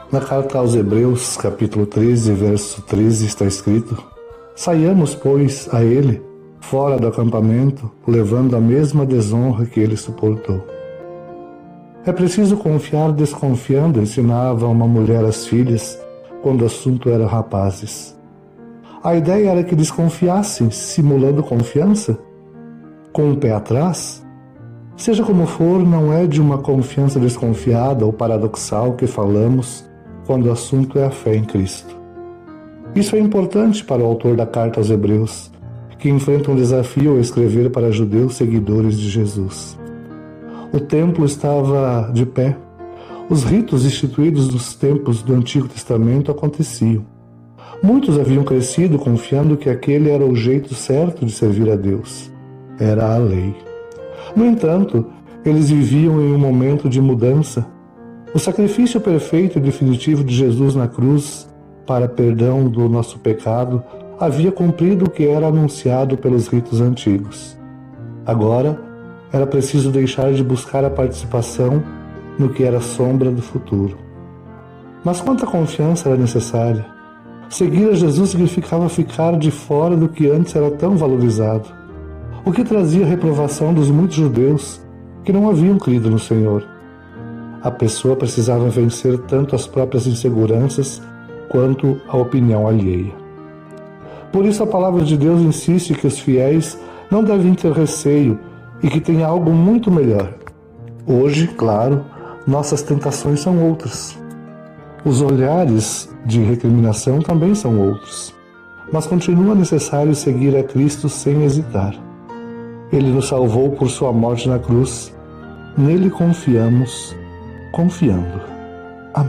Na carta aos Hebreus, capítulo 13, verso 13, está escrito: Saiamos, pois, a ele, fora do acampamento, levando a mesma desonra que ele suportou. É preciso confiar desconfiando, ensinava uma mulher às filhas, quando o assunto era rapazes. A ideia era que desconfiassem, simulando confiança, com o pé atrás. Seja como for, não é de uma confiança desconfiada ou paradoxal que falamos quando o assunto é a fé em Cristo. Isso é importante para o autor da carta aos Hebreus, que enfrenta um desafio ao escrever para judeus seguidores de Jesus. O templo estava de pé. Os ritos instituídos nos tempos do Antigo Testamento aconteciam. Muitos haviam crescido confiando que aquele era o jeito certo de servir a Deus. Era a lei. No entanto, eles viviam em um momento de mudança. O sacrifício perfeito e definitivo de Jesus na cruz para perdão do nosso pecado havia cumprido o que era anunciado pelos ritos antigos. Agora, era preciso deixar de buscar a participação no que era sombra do futuro. Mas quanta confiança era necessária? Seguir a Jesus significava ficar de fora do que antes era tão valorizado, o que trazia a reprovação dos muitos judeus que não haviam crido no Senhor. A pessoa precisava vencer tanto as próprias inseguranças quanto a opinião alheia. Por isso a palavra de Deus insiste que os fiéis não devem ter receio e que tem algo muito melhor. Hoje, claro, nossas tentações são outras. Os olhares de recriminação também são outros. Mas continua necessário seguir a Cristo sem hesitar. Ele nos salvou por sua morte na cruz. Nele confiamos, confiando.